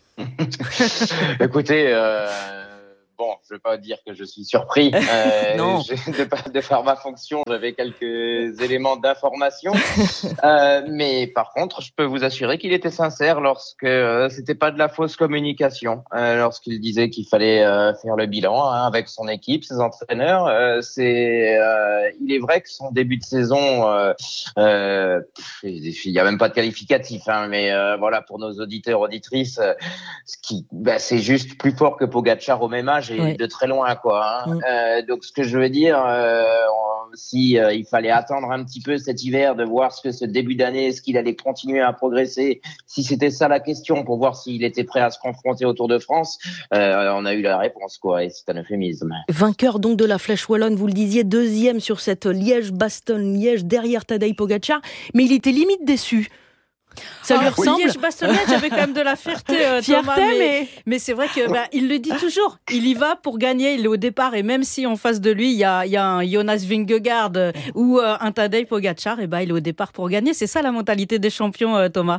Écoutez, euh, bon, je ne vais pas dire que je suis surpris euh, non. de, de faire ma fonction. J'avais quelques éléments d'information, euh, mais par contre, je peux vous assurer qu'il était sincère lorsque euh, c'était pas de la fausse communication. Euh, lorsqu'il disait qu'il fallait euh, faire le bilan hein, avec son équipe, ses entraîneurs. Euh, c'est, euh, il est vrai que son début de saison, euh, euh, il n'y a même pas de qualificatif, hein, mais euh, voilà pour nos auditeurs auditrices, euh, ce qui, bah, c'est juste plus fort que Pogačar au même âge. Oui. De très loin, quoi. Hein. Mm. Euh, donc, ce que je veux dire, euh, si euh, il fallait attendre un petit peu cet hiver de voir ce que ce début d'année, est-ce qu'il allait continuer à progresser, si c'était ça la question, pour voir s'il était prêt à se confronter au Tour de France, euh, on a eu la réponse, quoi. Et c'est un euphémisme. Vainqueur donc de la Flèche Wallonne, vous le disiez, deuxième sur cette Liège-Bastogne-Liège derrière Tadej Pogačar, mais il était limite déçu. Ça lui ah, ressemble. Oui, Liège-Bastogne, j'avais quand même de la fierté, euh, fierté Thomas, mais, mais... mais c'est vrai que bah, il le dit toujours. Il y va pour gagner. Il est au départ et même si en face de lui il y a, il y a un Jonas Vingegaard euh, ou euh, un Tadej Pogačar, et bah, il est au départ pour gagner. C'est ça la mentalité des champions, euh, Thomas.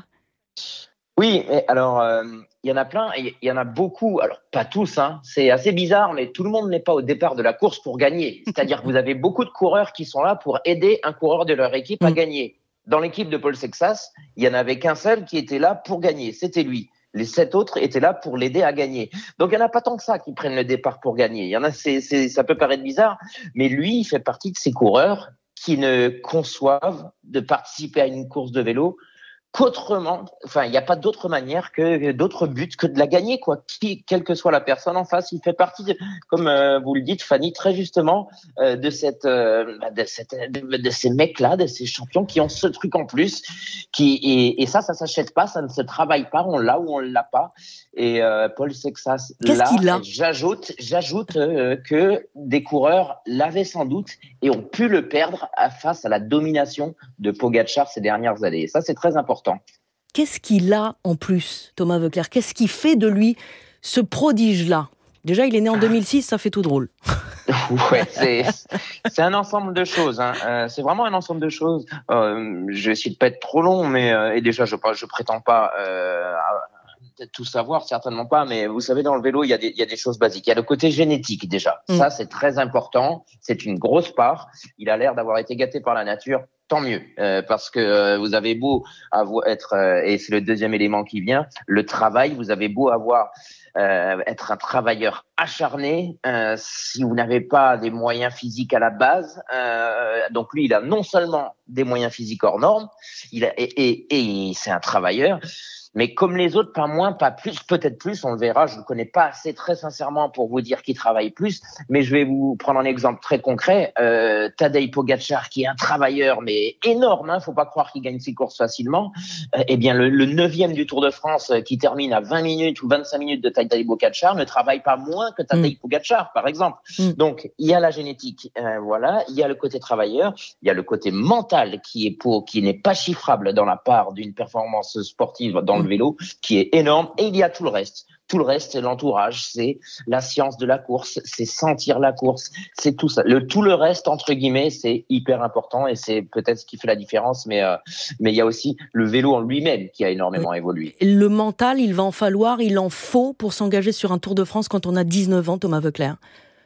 Oui, mais alors euh, il y en a plein, il y en a beaucoup. Alors pas tous, hein. C'est assez bizarre, mais tout le monde n'est pas au départ de la course pour gagner. C'est-à-dire que vous avez beaucoup de coureurs qui sont là pour aider un coureur de leur équipe à gagner. Dans l'équipe de Paul Sexas, il y en avait qu'un seul qui était là pour gagner, c'était lui. Les sept autres étaient là pour l'aider à gagner. Donc il y en a pas tant que ça qui prennent le départ pour gagner. Il y en a, c'est, c'est, ça peut paraître bizarre, mais lui, il fait partie de ces coureurs qui ne conçoivent de participer à une course de vélo qu'autrement, enfin, il n'y a pas d'autre manière que d'autres buts que de la gagner, quoi. Qui, quelle que soit la personne en face, il fait partie, de, comme euh, vous le dites, Fanny, très justement, euh, de cette, euh, de cette, de, de ces mecs-là, de ces champions qui ont ce truc en plus, qui et, et ça, ça s'achète pas, ça ne se travaille pas, on l'a ou on l'a pas. Et euh, Paul Sexas, Qu'est-ce là, qu'il a j'ajoute, j'ajoute euh, que des coureurs l'avaient sans doute et ont pu le perdre à, face à la domination de Pogačar ces dernières années. Et ça, c'est très important. Qu'est-ce qu'il a en plus, Thomas Voeckler? Qu'est-ce qui fait de lui ce prodige-là? Déjà, il est né en deux mille six, ça fait tout drôle. Ouais, c'est, c'est un ensemble de choses. Hein. Euh, c'est vraiment un ensemble de choses. Euh, je vais essayer de pas être trop long, mais euh, et déjà, je, je prétends pas euh, à, tout savoir, certainement pas. Mais vous savez, dans le vélo, il y a des, il y a des choses basiques. Il y a le côté génétique déjà. Mm. Ça, c'est très important. C'est une grosse part. Il a l'air d'avoir été gâté par la nature. Tant mieux, euh, parce que euh, vous avez beau avoir, être, euh, et c'est le deuxième élément qui vient, le travail, vous avez beau avoir, euh, être un travailleur acharné, euh, si vous n'avez pas des moyens physiques à la base, euh, donc lui, il a non seulement des moyens physiques hors normes, il a, et, et, et c'est un travailleur, mais comme les autres, pas moins, pas plus, peut-être plus, on le verra, je ne le connais pas assez très sincèrement pour vous dire qu'il travaille plus, mais je vais vous prendre un exemple très concret. Euh, Tadej Pogačar, qui est un travailleur, mais énorme, hein, faut pas croire qu'il gagne ses courses facilement, euh, eh bien le, le neuvième du Tour de France, euh, qui termine à vingt minutes ou vingt-cinq minutes de Tadej Pogačar, ne travaille pas moins que Tadej mmh. Pogačar, par exemple. Mmh. Donc, il y a la génétique, euh, voilà, il y a le côté travailleur, il y a le côté mental qui est pour, qui n'est pas chiffrable dans la part d'une performance sportive dans le vélo, qui est énorme, et il y a tout le reste. Tout le reste, c'est l'entourage, c'est la science de la course, c'est sentir la course, c'est tout ça. Le tout le reste, entre guillemets, c'est hyper important et c'est peut-être ce qui fait la différence, mais euh, mais il y a aussi le vélo en lui-même qui a énormément oui. évolué. Le mental, il va en falloir, il en faut pour s'engager sur un Tour de France quand on a dix-neuf ans, Thomas Voeckler.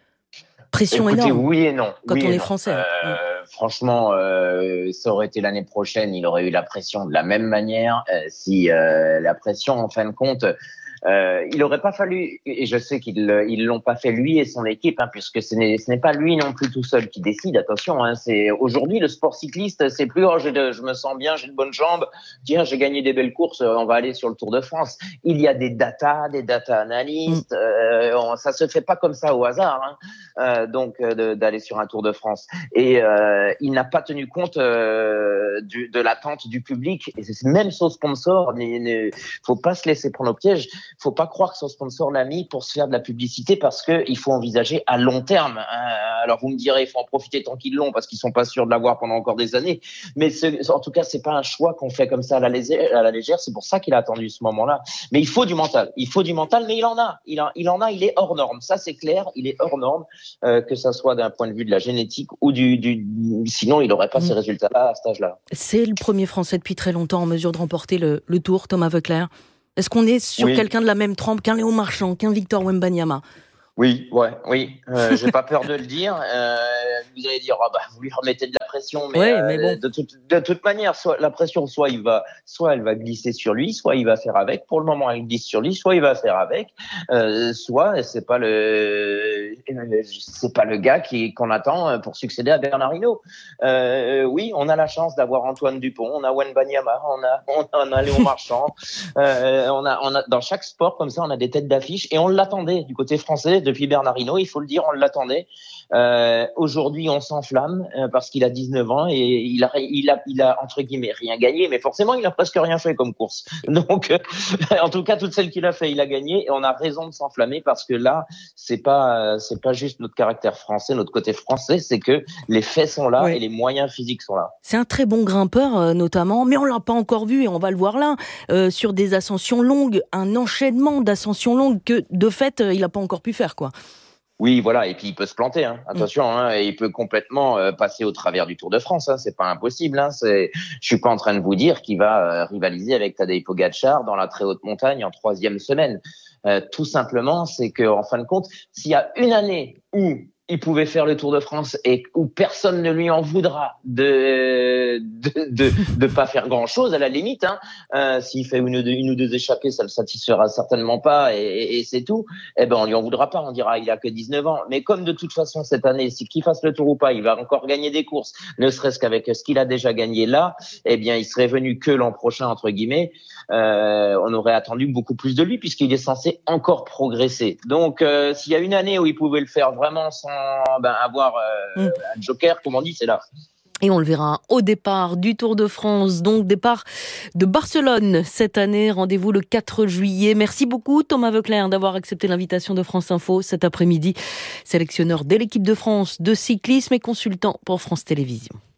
Pression Écoutez, énorme. Oui et non. Quand oui on est non. français. Euh, oui. Franchement, euh, ça aurait été l'année prochaine, il aurait eu la pression de la même manière. Euh, si euh, la pression, en fin de compte, Euh, il aurait pas fallu, et je sais qu'ils ils l'ont pas fait lui et son équipe, hein, puisque ce n'est, ce n'est pas lui non plus tout seul qui décide. Attention, hein, c'est aujourd'hui le sport cycliste, c'est plus oh, j'ai de, je me sens bien, j'ai de bonnes jambes, tiens j'ai gagné des belles courses, on va aller sur le Tour de France. Il y a des data, des data analystes, euh, on, ça se fait pas comme ça au hasard, hein, euh, donc euh, de, d'aller sur un Tour de France. Et euh, il n'a pas tenu compte euh, du, de l'attente du public, et c'est même son sponsor. Il ne faut pas se laisser prendre au piège. Faut pas croire que son sponsor l'a mis pour se faire de la publicité, parce que il faut envisager à long terme. Alors vous me direz, il faut en profiter tant qu'ils l'ont, parce qu'ils sont pas sûrs de l'avoir pendant encore des années. Mais ce, en tout cas, c'est pas un choix qu'on fait comme ça à la légère. À la légère. C'est pour ça qu'il a attendu ce moment-là. Mais il faut du mental. Il faut du mental, mais il en a. Il, a, il en a. Il est hors norme. Ça, c'est clair. Il est hors norme, euh, que ça soit d'un point de vue de la génétique ou du. du sinon, il n'aurait pas mmh. ces résultats-là à cet âge-là. C'est le premier Français depuis très longtemps en mesure de remporter le, le Tour, Thomas Voeckler. Est-ce qu'on est sur oui. quelqu'un de la même trempe qu'un Léon Marchand, qu'un Victor Wembanyama? Oui, ouais, oui. Euh, j'ai pas peur de le dire. Euh, vous allez dire, ah bah, vous lui remettez de la pression, mais, ouais, euh, mais bon. de, toute, de toute manière, soit la pression, soit il va, soit elle va glisser sur lui, soit il va faire avec. Pour le moment, elle glisse sur lui, soit il va faire avec, euh, soit c'est pas le, c'est pas le gars qui qu'on attend pour succéder à Bernard Hinault. Euh, oui, on a la chance d'avoir Antoine Dupont, on a Wembanyama, on a, on a Léon Marchand, euh, on a, on a dans chaque sport comme ça, on a des têtes d'affiche et on l'attendait du côté français. Depuis Bernard Hinault, il faut le dire, on l'attendait. Euh, aujourd'hui, on s'enflamme euh, parce qu'il a dix-neuf ans et il a, il a, il a entre guillemets rien gagné, mais forcément, il a presque rien fait comme course. Donc, euh, en tout cas, toutes celles qu'il a fait, il a gagné et on a raison de s'enflammer parce que là, c'est pas, euh, c'est pas juste notre caractère français, notre côté français, c'est que les faits sont là oui. et les moyens physiques sont là. C'est un très bon grimpeur, euh, notamment, mais on l'a pas encore vu et on va le voir là euh, sur des ascensions longues, un enchaînement d'ascensions longues que de fait, euh, il a pas encore pu faire, quoi. Oui, voilà, et puis il peut se planter, hein. Attention, hein, et il peut complètement euh, passer au travers du Tour de France, hein. C'est pas impossible, hein. C'est, je suis pas en train de vous dire qu'il va euh, rivaliser avec Tadej Pogačar dans la très haute montagne en troisième semaine. Euh, tout simplement, c'est que en fin de compte, s'il y a une année où il pouvait faire le Tour de France et où personne ne lui en voudra de de de, de pas faire grand chose à la limite, hein. Euh, s'il fait une, une ou deux échappées, ça le satisfera certainement pas et, et, et c'est tout. Eh ben on lui en voudra pas, on dira il a que dix-neuf ans. Mais comme de toute façon cette année, si qu'il fasse le Tour ou pas, il va encore gagner des courses, ne serait-ce qu'avec ce qu'il a déjà gagné là, eh bien il serait venu que l'an prochain entre guillemets. Euh, on aurait attendu beaucoup plus de lui puisqu'il est censé encore progresser. Donc euh, s'il y a une année où il pouvait le faire vraiment sans ben, avoir euh, mmh. un joker, comme on dit, c'est là. Et on le verra au départ du Tour de France, donc départ de Barcelone cette année. Rendez-vous le quatre juillet. Merci beaucoup Thomas Voeckler d'avoir accepté l'invitation de France Info cet après-midi. Sélectionneur de l'équipe de France de cyclisme et consultant pour France Télévisions.